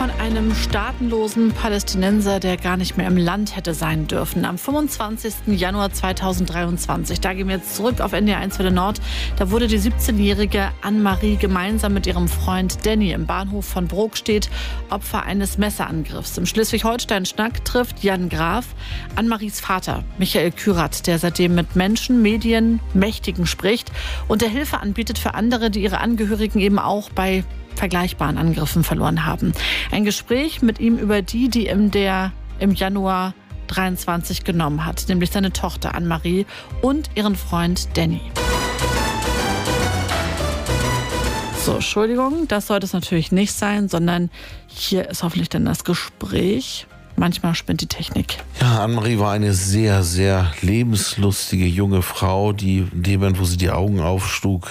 von einem staatenlosen Palästinenser, der gar nicht mehr im Land hätte sein dürfen. Am 25. Januar 2023, da gehen wir jetzt zurück auf NDR 1 Welle Nord, da wurde die 17-jährige Anne-Marie gemeinsam mit ihrem Freund Danny im Bahnhof von Brokstedt Opfer eines Messerangriffs. Im Schleswig-Holstein-Schnack trifft Jan Graf Anne-Maries Vater, Michael Kürath, der seitdem mit Menschen, Medien, Mächtigen spricht und der Hilfe anbietet für andere, die ihre Angehörigen eben auch bei vergleichbaren Angriffen verloren haben. Ein Gespräch mit ihm über die er im Januar 23 genommen hat, nämlich seine Tochter Anne-Marie und ihren Freund Danny. So, Entschuldigung, das sollte es natürlich nicht sein, sondern hier ist hoffentlich dann das Gespräch. Manchmal spinnt die Technik. Ja, Anne-Marie war eine sehr, sehr lebenslustige junge Frau, die in dem Moment, wo sie die Augen aufschlug,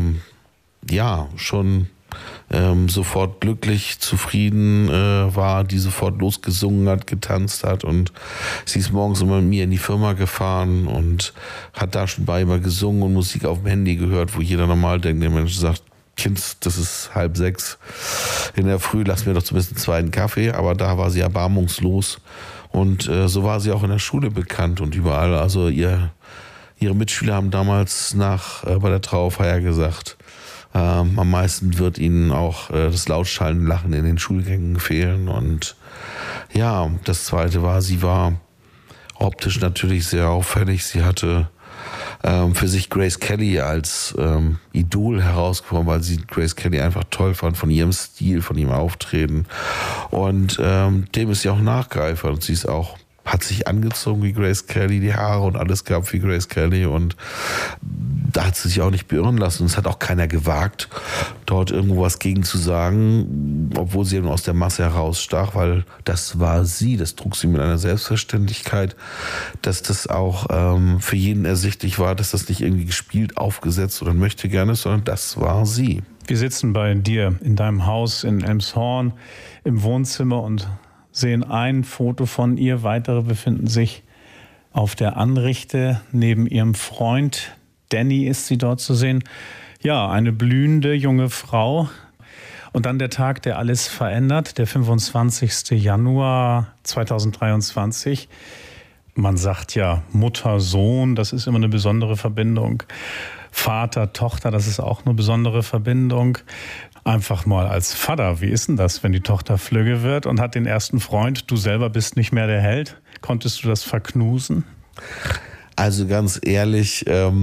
schon sofort glücklich, zufrieden war, die sofort losgesungen hat, getanzt hat, und sie ist morgens immer mit mir in die Firma gefahren und hat da schon bei immer gesungen und Musik auf dem Handy gehört, wo jeder normal denkt, der Mensch sagt, Kind, das ist 5:30 in der Früh, lass mir doch zumindest einen zweiten Kaffee, aber da war sie erbarmungslos und so war sie auch in der Schule bekannt und überall, also ihre Mitschüler haben damals bei der Trauerfeier gesagt, am meisten wird ihnen auch das lautschallende Lachen in den Schulgängen fehlen. Und ja, das Zweite war, sie war optisch natürlich sehr auffällig. Sie hatte für sich Grace Kelly als Idol herausgefunden, weil sie Grace Kelly einfach toll fand, von ihrem Stil, von ihrem Auftreten. Und dem ist sie auch nachgeeifert. Und sie ist auch, hat sich angezogen wie Grace Kelly, die Haare und alles gehabt wie Grace Kelly, und da hat sie sich auch nicht beirren lassen. Und es hat auch keiner gewagt, dort irgendwo was gegen zu sagen, obwohl sie eben aus der Masse herausstach, weil das war sie, das trug sie mit einer Selbstverständlichkeit, dass das auch für jeden ersichtlich war, dass das nicht irgendwie gespielt, aufgesetzt oder möchte gerne ist, sondern das war sie. Wir sitzen bei dir in deinem Haus in Elmshorn im Wohnzimmer und sehen ein Foto von ihr. Weitere befinden sich auf der Anrichte. Neben ihrem Freund Danny ist sie dort zu sehen. Ja, eine blühende junge Frau. Und dann der Tag, der alles verändert, der 25. Januar 2023. Man sagt ja Mutter, Sohn, das ist immer eine besondere Verbindung. Vater, Tochter, das ist auch eine besondere Verbindung. Einfach mal als Vater, wie ist denn das, wenn die Tochter flügge wird und hat den ersten Freund, du selber bist nicht mehr der Held? Konntest du das verknusen? Also ganz ehrlich,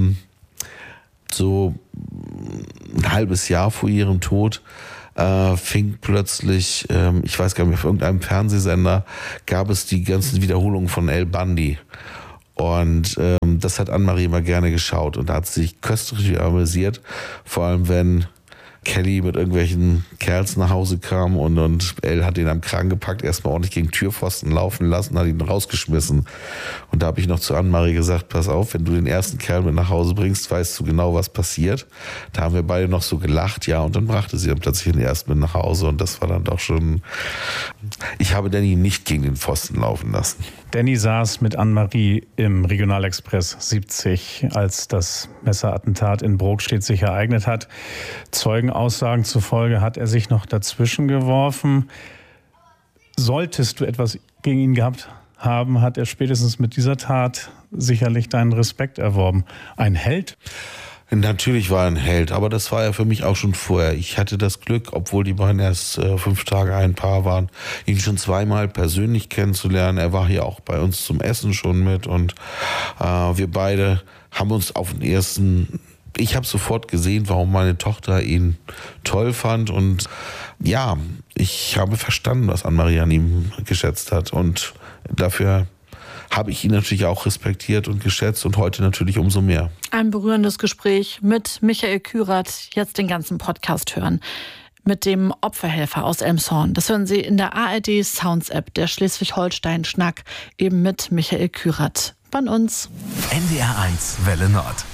so ein halbes Jahr vor ihrem Tod fing plötzlich, ich weiß gar nicht mehr, auf irgendeinem Fernsehsender gab es die ganzen Wiederholungen von El Bundy. Und das hat Anne-Marie immer gerne geschaut und da hat sie sich köstlich amüsiert, vor allem wenn Kelly mit irgendwelchen Kerls nach Hause kam und Elle hat ihn am Kragen gepackt, erstmal ordentlich gegen Türpfosten laufen lassen, hat ihn rausgeschmissen. Und da habe ich noch zu Anne-Marie gesagt, pass auf, wenn du den ersten Kerl mit nach Hause bringst, weißt du genau, was passiert. Da haben wir beide noch so gelacht, ja, und dann brachte sie dann plötzlich den ersten mit nach Hause und das war dann doch schon, ich habe Danny nicht gegen den Pfosten laufen lassen. Danny saß mit Anne-Marie im Regionalexpress 70, als das Messerattentat in Brokstedt sich ereignet hat. Zeugenaussagen zufolge hat er sich noch dazwischen geworfen. Solltest du etwas gegen ihn gehabt haben, hat er spätestens mit dieser Tat sicherlich deinen Respekt erworben. Ein Held? Natürlich war er ein Held, aber das war er für mich auch schon vorher. Ich hatte das Glück, obwohl die beiden erst 5 Tage ein Paar waren, ihn schon zweimal persönlich kennenzulernen. Er war hier auch bei uns zum Essen schon mit und wir beide haben uns auf den ersten, ich habe sofort gesehen, warum meine Tochter ihn toll fand und ja, ich habe verstanden, was Anne-Marie an ihm geschätzt hat und dafür habe ich ihn natürlich auch respektiert und geschätzt und heute natürlich umso mehr. Ein berührendes Gespräch mit Michael Kürath. Jetzt den ganzen Podcast hören. Mit dem Opferhelfer aus Elmshorn. Das hören Sie in der ARD Sounds App, der Schleswig-Holstein-Schnack, eben mit Michael Kürath. Von uns. NDR 1 Welle Nord.